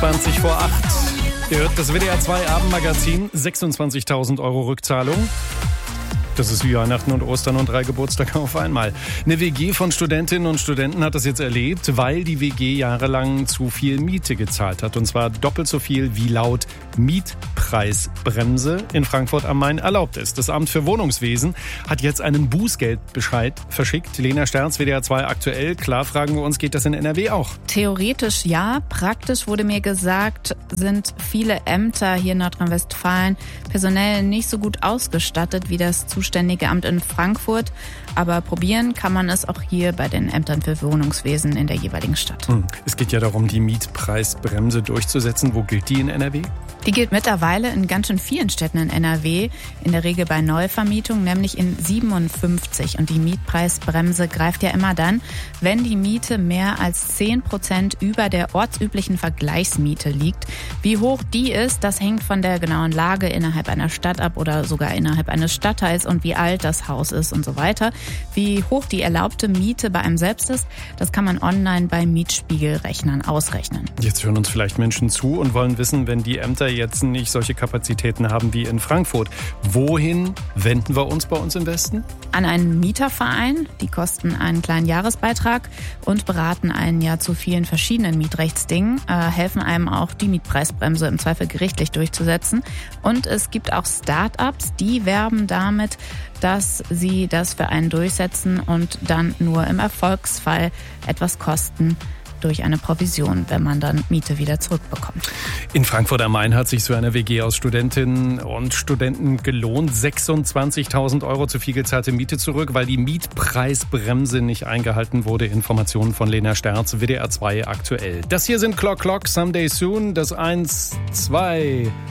20 vor 8. Ihr hört das WDR 2 Abendmagazin. 26.000 € Rückzahlung. Das ist wie Weihnachten und Ostern und 3 Geburtstage auf einmal. Eine WG von Studentinnen und Studenten hat das jetzt erlebt, weil die WG jahrelang zu viel Miete gezahlt hat. Und zwar doppelt so viel, wie laut Mietpreisbremse in Frankfurt am Main erlaubt ist. Das Amt für Wohnungswesen hat jetzt einen Bußgeldbescheid verschickt. Lena Sterz, WDR 2 aktuell. Klar, fragen wir uns, geht das in NRW auch? Theoretisch ja. Praktisch wurde mir gesagt, sind viele Ämter hier in Nordrhein-Westfalen personell nicht so gut ausgestattet wie das zuständige Amt in Frankfurt. Aber probieren kann man es auch hier bei den Ämtern für Wohnungswesen in der jeweiligen Stadt. Es geht ja darum, die Mietpreisbremse durchzusetzen. Wo gilt die in NRW? Die gilt mittlerweile in ganz schön vielen Städten in NRW, in der Regel bei Neuvermietung, nämlich in 57. Und die Mietpreisbremse greift ja immer dann, wenn die Miete mehr als 10% über der ortsüblichen Vergleichsmiete liegt. Wie hoch die ist, das hängt von der genauen Lage innerhalb einer Stadt ab oder sogar innerhalb eines Stadtteils und wie alt das Haus ist und so weiter. Wie hoch die erlaubte Miete bei einem selbst ist, das kann man online bei Mietspiegelrechnern ausrechnen. Jetzt hören uns vielleicht Menschen zu und wollen wissen, wenn die Ämter jetzt nicht solche Kapazitäten haben wie in Frankfurt. Wohin wenden wir uns bei uns im Westen? An einen Mieterverein. Die kosten einen kleinen Jahresbeitrag und beraten einen ja zu vielen verschiedenen Mietrechtsdingen, helfen einem auch, die Mietpreisbremse im Zweifel gerichtlich durchzusetzen. Und es gibt auch Start-ups, die werben damit, dass sie das für einen durchsetzen und dann nur im Erfolgsfall etwas kosten durch eine Provision, wenn man dann Miete wieder zurückbekommt. In Frankfurt am Main hat sich so eine WG aus Studentinnen und Studenten gelohnt. 26.000 € zu viel gezahlte Miete zurück, weil die Mietpreisbremse nicht eingehalten wurde. Informationen von Lena Sterz, WDR 2 aktuell. Das hier sind Clock Clock, Someday Soon, das 1, 2...